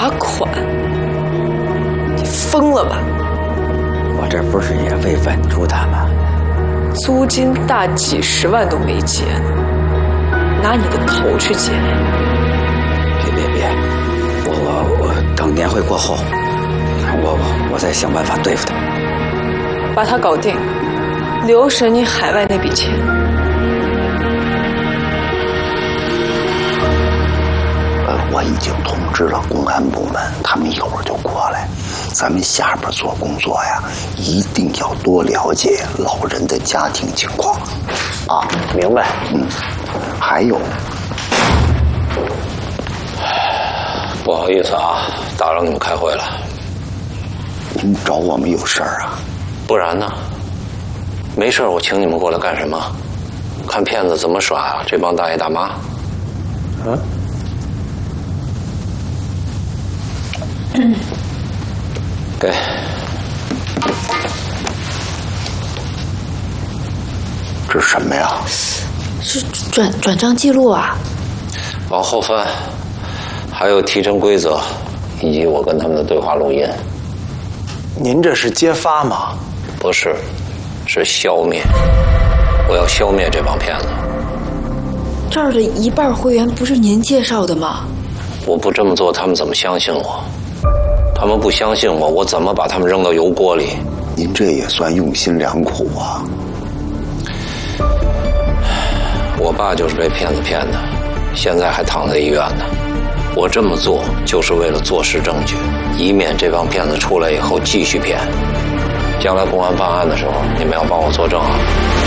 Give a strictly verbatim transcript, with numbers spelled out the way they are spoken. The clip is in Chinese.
罚款？你疯了吧？ 我这不是也为稳住他吗？ 租金大几十万都没结呢，拿你的头去结。 别别别，我我我等年会过后，我我我再想办法对付他。 把他搞定，留神你海外那笔钱。 呃，我已经通知了公安部门，他们一会儿就过来。咱们下边做工作呀，一定要多了解老人的家庭情况。啊，明白。嗯，还有， 不好意思啊，打扰你们开会了。 您找我们有事儿啊？ 不然呢？没事，我请你们过来干什么？看骗子怎么耍啊？这帮大爷大妈。 嗯。 嗯。给。 这是什么呀？ 是转转账记录啊。 往后翻，还有提成规则，以及我跟他们的对话录音。 您这是揭发吗？ 不是，是消灭。我要消灭这帮骗子。 这儿的一半会员不是您介绍的吗？ 我不这么做，他们怎么相信我？他们不相信我，我怎么把他们扔到油锅里？ 您这也算用心良苦啊！ 我爸就是被骗子骗的，现在还躺在医院呢。我这么做就是为了坐实证据，以免这帮骗子出来以后继续骗。将来公安办案的时候，你们要帮我作证啊！